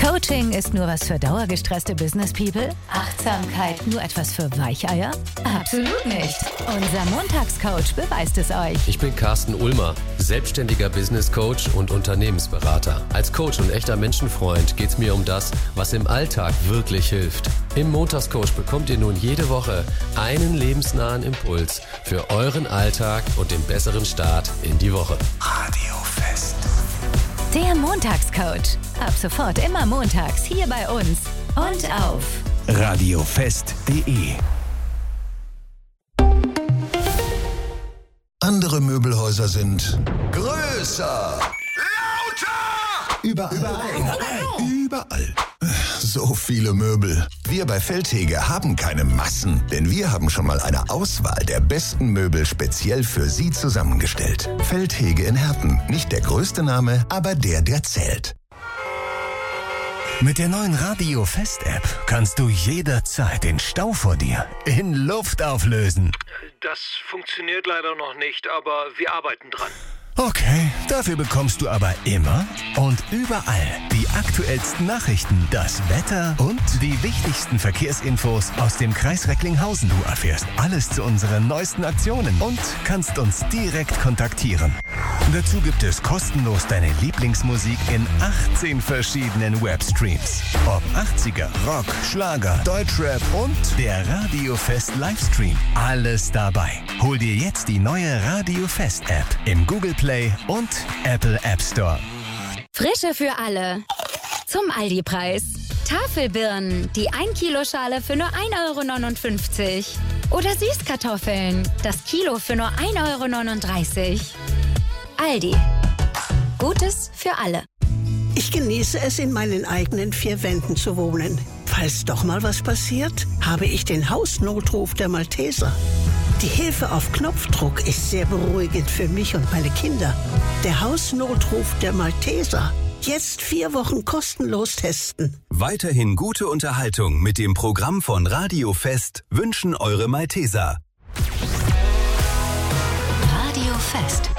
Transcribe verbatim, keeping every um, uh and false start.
Coaching ist nur was für dauergestresste Business People? Achtsamkeit nur etwas für Weicheier? Absolut nicht. Unser Montagscoach beweist es euch. Ich bin Carsten Ulmer, selbstständiger Business Coach und Unternehmensberater. Als Coach und echter Menschenfreund geht es mir um das, was im Alltag wirklich hilft. Im Montagscoach bekommt ihr nun jede Woche einen lebensnahen Impuls für euren Alltag und den besseren Start in die Woche. Radio Fest. Der Montagscoach. Ab sofort immer montags hier bei uns und auf radiofest punkt de. Andere Möbelhäuser sind größer, Lauter! überall, überall, überall. So viele Möbel. Wir bei Feldhege haben keine Massen, denn wir haben schon mal eine Auswahl der besten Möbel speziell für Sie zusammengestellt. Feldhege in Herten. Nicht der größte Name, aber der, der zählt. Mit der neuen Radio Fest App kannst du jederzeit den Stau vor dir in Luft auflösen. Das funktioniert leider noch nicht, aber wir arbeiten dran. Okay, dafür bekommst du aber immer und überall die aktuellsten Nachrichten, das Wetter und die wichtigsten Verkehrsinfos aus dem Kreis Recklinghausen. Du erfährst alles zu unseren neuesten Aktionen und kannst uns direkt kontaktieren. Dazu gibt es kostenlos deine Lieblingsmusik in achtzehn verschiedenen Webstreams. Ob achtziger, Rock, Schlager, Deutschrap und der Radio Fest Livestream. Alles dabei. Hol dir jetzt die neue Radio Fest App im Google Play und Apple App Store. Frische für alle. Zum Aldi-Preis. Tafelbirnen, die ein Kilo Schale für nur ein Euro neunundfünfzig. Oder Süßkartoffeln, das Kilo für nur ein Euro neununddreißig. Aldi. Gutes für alle. Ich genieße es, in meinen eigenen vier Wänden zu wohnen. Falls doch mal was passiert, habe ich den Hausnotruf der Malteser. Die Hilfe auf Knopfdruck ist sehr beruhigend für mich und meine Kinder. Der Hausnotruf der Malteser. Jetzt vier Wochen kostenlos testen. Weiterhin gute Unterhaltung mit dem Programm von Radio Fest wünschen eure Malteser. Radio Fest.